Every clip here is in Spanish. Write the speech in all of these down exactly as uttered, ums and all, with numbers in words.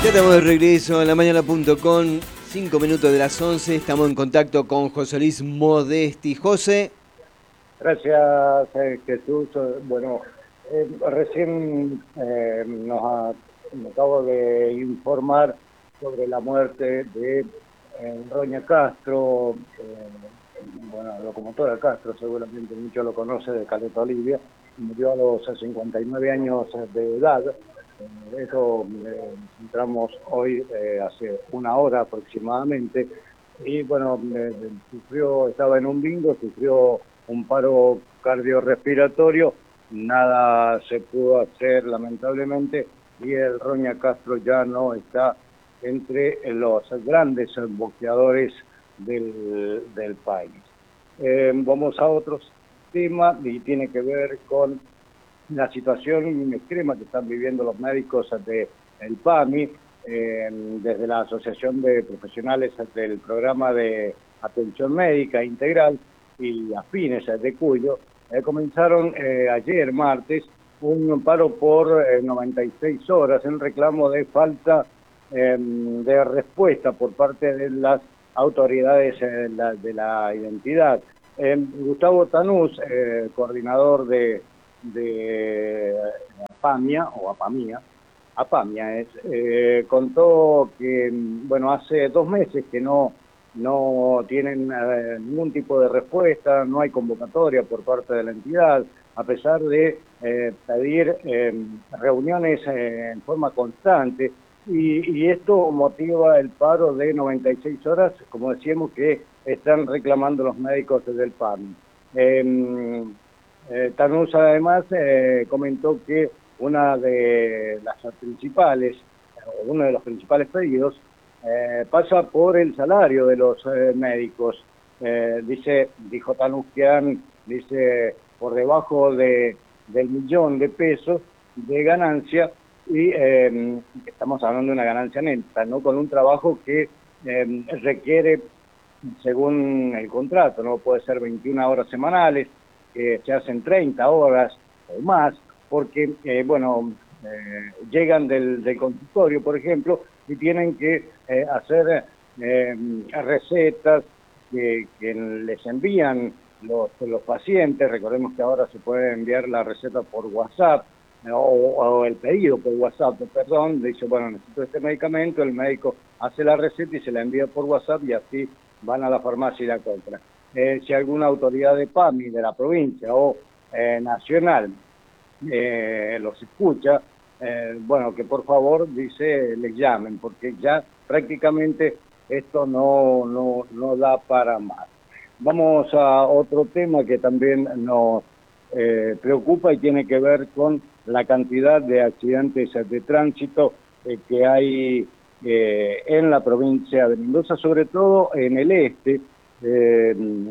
Ya estamos de regreso en la mañana punto com, cinco minutos de las once, estamos en contacto con José Luis Modesti. José. Gracias, eh, Jesús. Bueno, eh, recién eh, nos, ha, me acabo de informar sobre la muerte de eh, Roña Castro, eh, bueno, locomotora Castro, seguramente muchos lo conoce, de Caleta Olivia, murió a los cincuenta y nueve años de edad. Eh, eso eh, entramos hoy eh, hace una hora aproximadamente, y bueno, eh, sufrió, estaba en un bingo, sufrió un paro cardiorrespiratorio, nada se pudo hacer lamentablemente, y el Roña Castro ya no está entre los grandes boxeadores del, del país. Eh, vamos a otros temas, y tiene que ver con la situación extrema que están viviendo los médicos del PAMI, eh, desde la Asociación de Profesionales del Programa de Atención Médica Integral y afines de Cuyo, eh, comenzaron eh, ayer martes un paro por eh, noventa y seis horas en reclamo de falta eh, de respuesta por parte de las autoridades eh, la, de la identidad. Eh, Gustavo Tanús, eh, coordinador de de APAMIA, o APAMIA, APAMIA es, eh, contó que, bueno, hace dos meses que no, no tienen eh, ningún tipo de respuesta, no hay convocatoria por parte de la entidad, a pesar de eh, pedir eh, reuniones eh, en forma constante, y, y esto motiva el paro de noventa y seis horas, como decíamos, que están reclamando los médicos del PAMI. Eh, Eh, Tanús además eh, comentó que una de las principales, o uno de los principales pedidos, eh, pasa por el salario de los eh, médicos. Eh, dice, dijo Tanús que han, dice, por debajo de, del millón de pesos de ganancia, y eh, estamos hablando de una ganancia neta, ¿no? Con un trabajo que eh, requiere, según el contrato, no puede ser veintiuna horas semanales, que se hacen treinta horas o más, porque, eh, bueno, eh, llegan del, del consultorio, por ejemplo, y tienen que eh, hacer eh, recetas que, que les envían los, los pacientes. Recordemos que ahora se puede enviar la receta por WhatsApp, o, o el pedido por WhatsApp, perdón, dice, bueno, necesito este medicamento, el médico hace la receta y se la envía por WhatsApp, y así van a la farmacia y la compran. Eh, si alguna autoridad de PAMI de la provincia o eh, nacional eh, los escucha, eh, bueno, que por favor, dice, les llamen, porque ya prácticamente esto no, no, no da para más. Vamos a otro tema que también nos eh, preocupa, y tiene que ver con la cantidad de accidentes de tránsito eh, que hay eh, en la provincia de Mendoza, sobre todo en el este. Eh,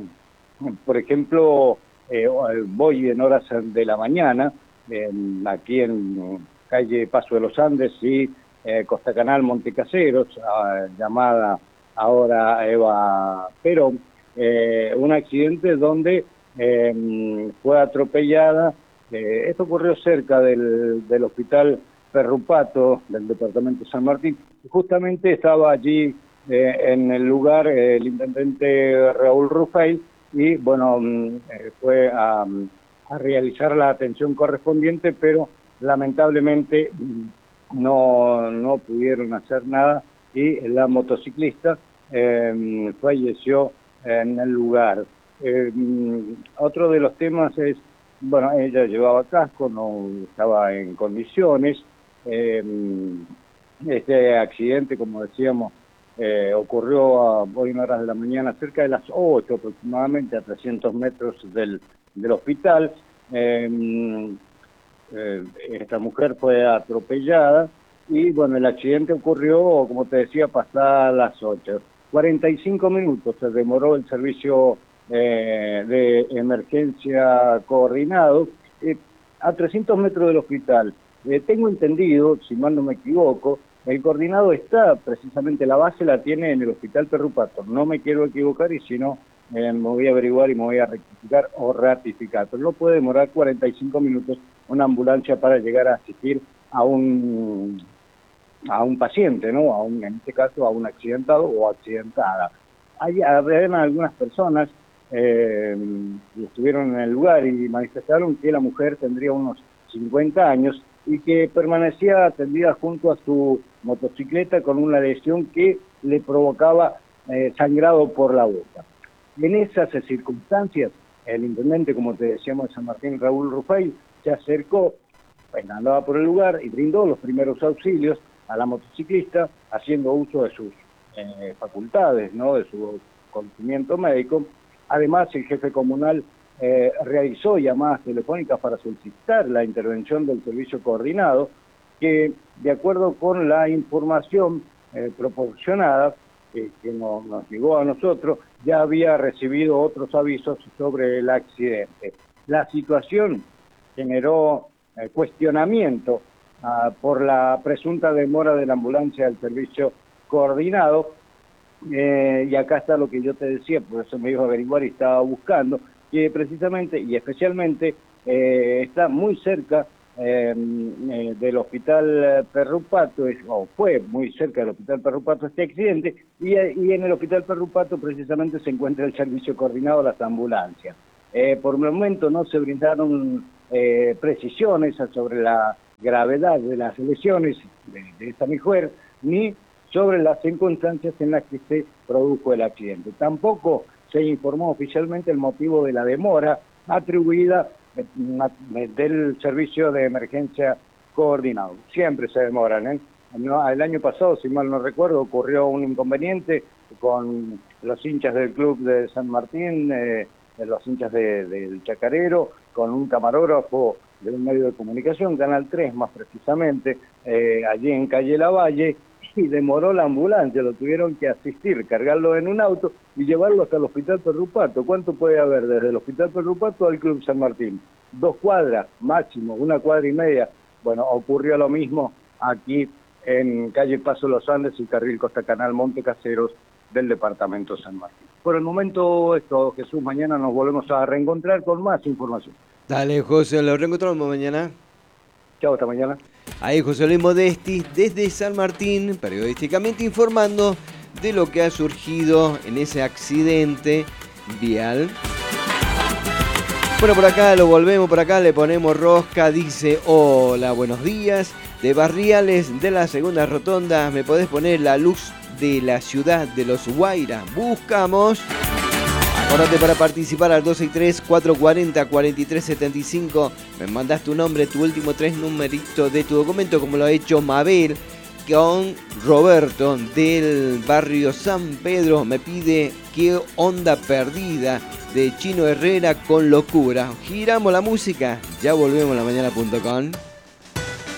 por ejemplo, eh, voy en horas de la mañana, eh, aquí en calle Paso de los Andes y eh, Costa Canal Montecaseros, eh, llamada ahora Eva Perón, eh, un accidente donde eh, fue atropellada. Eh, esto ocurrió cerca del, del hospital Perrupato del departamento de San Martín. Justamente estaba allí eh, en el lugar eh, el intendente Raúl Rufail, y bueno, eh, fue a, a realizar la atención correspondiente, pero lamentablemente no, no pudieron hacer nada, y la motociclista eh, falleció en el lugar. Eh, otro de los temas es, bueno, ella llevaba casco, no estaba en condiciones. Eh, este accidente, como decíamos, eh, ocurrió a, hoy en horas de la mañana, cerca de las ocho aproximadamente, a trescientos metros del, del hospital. Eh, eh, esta mujer fue atropellada, y bueno, el accidente ocurrió, como te decía, pasadas las ocho. cuarenta y cinco minutos se demoró el servicio eh, de emergencia coordinado eh, a trescientos metros del hospital. Eh, tengo entendido, si mal no me equivoco, el coordinado está, precisamente la base la tiene en el hospital Perrupato. No me quiero equivocar, y si no, eh, me voy a averiguar y me voy a rectificar o ratificar. Pero no puede demorar cuarenta y cinco minutos una ambulancia para llegar a asistir a un a un paciente, ¿no? A un, en este caso a un accidentado o accidentada. Hay, habían algunas personas eh, que estuvieron en el lugar y manifestaron que la mujer tendría unos cincuenta años y que permanecía tendida junto a su motocicleta con una lesión que le provocaba eh, sangrado por la boca. En esas circunstancias, el intendente, como te decíamos, de San Martín, Raúl Rufay, se acercó, pues, andaba por el lugar y brindó los primeros auxilios a la motociclista, haciendo uso de sus eh, facultades, ¿no? De su conocimiento médico. Además, el jefe comunal eh, realizó llamadas telefónicas para solicitar la intervención del servicio coordinado, que, de acuerdo con la información eh, proporcionada, eh, que no, nos llegó a nosotros, ya había recibido otros avisos sobre el accidente. La situación generó eh, cuestionamiento uh, por la presunta demora de la ambulancia del servicio coordinado, eh, y acá está lo que yo te decía, por eso me dijo averiguar y estaba buscando, que precisamente y especialmente eh, está muy cerca eh, eh, del hospital Perrupato, o fue muy cerca del hospital Perrupato este accidente, y, y en el hospital Perrupato precisamente se encuentra el servicio coordinado de las ambulancias. Eh, por el momento no se brindaron eh, precisiones sobre la gravedad de las lesiones de, de esta mujer, ni sobre las circunstancias en las que se produjo el accidente. Tampoco se informó oficialmente el motivo de la demora atribuida del servicio de emergencia coordinado. Siempre se demoran, ¿eh? El año pasado, si mal no recuerdo, ocurrió un inconveniente con los hinchas del club de San Martín, eh, los hinchas de, del Chacarero, con un camarógrafo de un medio de comunicación, Canal tres más precisamente, eh, allí en calle Lavalle, y demoró la ambulancia, lo tuvieron que asistir, cargarlo en un auto y llevarlo hasta el hospital Perrupato. ¿Cuánto puede haber desde el hospital Perrupato al Club San Martín? Dos cuadras, máximo, una cuadra y media. Bueno, ocurrió lo mismo aquí en calle Paso Los Andes y carril Costa Canal Monte Caseros del departamento San Martín. Por el momento esto, Jesús, mañana nos volvemos a reencontrar con más información. Dale, José, lo reencontramos mañana. Chao, hasta mañana. Ahí José Luis Modesti desde San Martín, periodísticamente informando de lo que ha surgido en ese accidente vial. Bueno, por acá lo volvemos, por acá le ponemos rosca, dice: hola, buenos días, de Barriales, de la segunda rotonda, ¿me podés poner la luz de la ciudad de los Guaira? Buscamos. Acordate para participar al dos seis tres, cuatro cuatro cero, cuatro tres siete cinco. Me mandás tu nombre, tu último tres numeritos de tu documento, como lo ha hecho Mabel con Roberto del barrio San Pedro. Me pide Qué onda perdida de Chino Herrera con Locura. Giramos la música, ya volvemos a la mañana punto com.